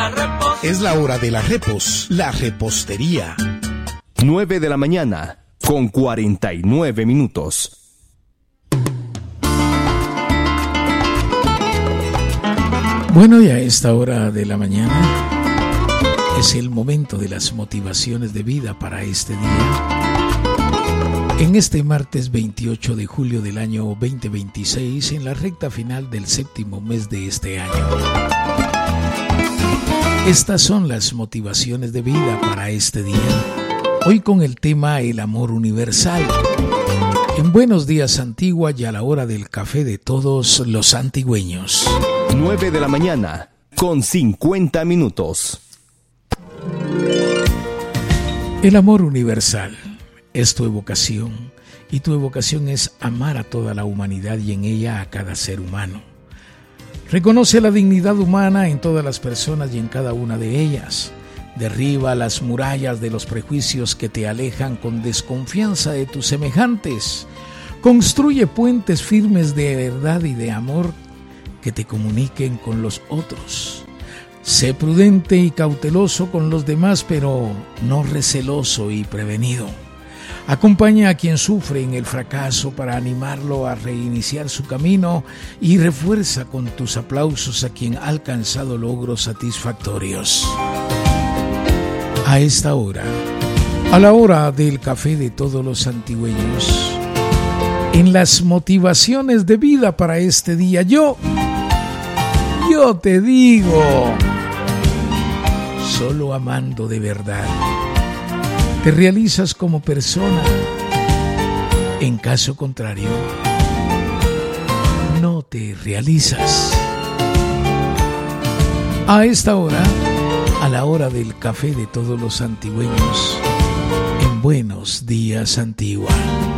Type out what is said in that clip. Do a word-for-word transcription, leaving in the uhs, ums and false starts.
la repos. Es la hora de la repos, la repostería. nueve de la mañana, con cuarenta y nueve minutos. Bueno, y a esta hora de la mañana es el momento de las motivaciones de vida para este día. En este martes veintiocho de julio del año veinte veintiséis, en la recta final del séptimo mes de este año. Estas son las motivaciones de vida para este día. Hoy con el tema El amor universal. En Buenos Días Antigua y a la hora del café de todos los antigüeños. nueve de la mañana, con cincuenta minutos. El amor universal es tu evocación, y tu evocación es amar a toda la humanidad y en ella a cada ser humano. Reconoce la dignidad humana en todas las personas y en cada una de ellas. Derriba las murallas de los prejuicios que te alejan con desconfianza de tus semejantes. Construye puentes firmes de verdad y de amor que te comuniquen con los otros. Sé prudente y cauteloso con los demás, pero no receloso y prevenido. Acompaña a quien sufre en el fracaso para animarlo a reiniciar su camino y refuerza con tus aplausos a quien ha alcanzado logros satisfactorios. A esta hora, a la hora del café de todos los antigüeños, en las motivaciones de vida para este día, yo, yo te digo, solo amando de verdad te realizas como persona. En caso contrario, no te realizas. A esta hora, a la hora del café de todos los antigüeños, en Buenos Días Antigua.